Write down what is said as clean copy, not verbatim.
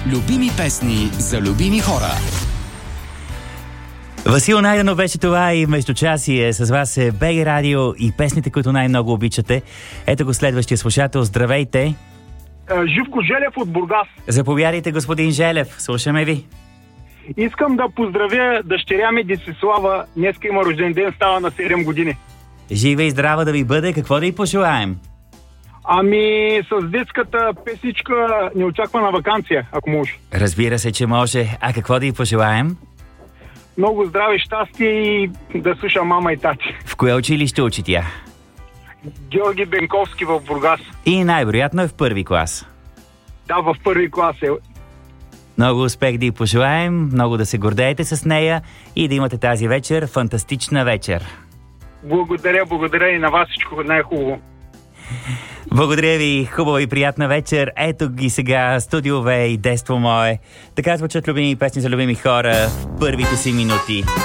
Любими песни за любими хора. Васил Найденов беше това и междучасие. С вас е БГ Радио и песните, които най-много обичате. Ето го следващия слушател. Здравейте! Живко Желев от Бургас. Заповядайте, господин Желев. Слушаме ви. Искам да поздравя дъщеря ми Десислава. Днеска има рожден ден, става на 7 години. Жива и здрава да ви бъде. Какво да й пожелаем? Ами с детската песничка Неочаквана ваканция, ако може. Разбира се, че може. А какво да й пожелаем? Много здраве, щастие и да слуша мама и тати. В кое училище учи тя? Георги Бенковски в Бургас. И най-вероятно е в първи клас. Да, в първи клас е. Много успех да й пожелаем, много да се гордеете с нея и да имате тази вечер фантастична вечер. Благодаря и на вас всичко най-хубаво. Благодаря ви, хубава и приятна вечер. Ето ги сега студиове и детство мое. Така звучат любими песни за любими хора в първите си минути.